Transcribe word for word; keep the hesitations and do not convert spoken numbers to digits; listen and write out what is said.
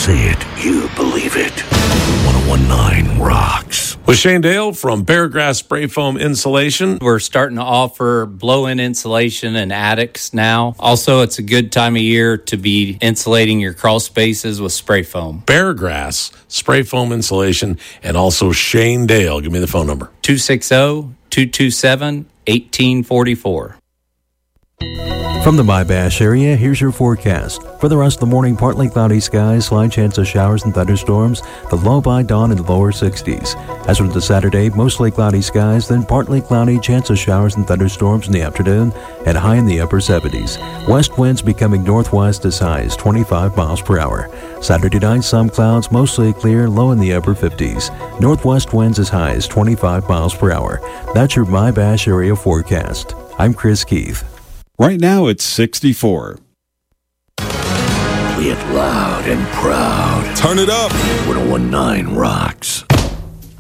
say it, you believe it. ten nineteen rocks. With Shane Dale from Beargrass Spray Foam Insulation. We're starting to offer blow-in insulation in attics now. Also, it's a good time of year to be insulating your crawl spaces with spray foam. Beargrass Spray Foam Insulation, and also Shane Dale. Give me the phone number. two six zero, two two seven, one eight four four. From the Mybash area, here's your forecast. For the rest of the morning, partly cloudy skies, slight chance of showers and thunderstorms, the low by dawn in the lower sixties. As for the Saturday, mostly cloudy skies, then partly cloudy, chance of showers and thunderstorms in the afternoon, and high in the upper seventies. West winds becoming northwest as high as twenty-five miles per hour. Saturday night, some clouds, mostly clear, low in the upper fifties. Northwest winds as high as twenty-five miles per hour. That's your Mybash area forecast. I'm Chris Keith. Right now it's sixty-four. Play it loud and proud. Turn it up. ten nineteen rocks.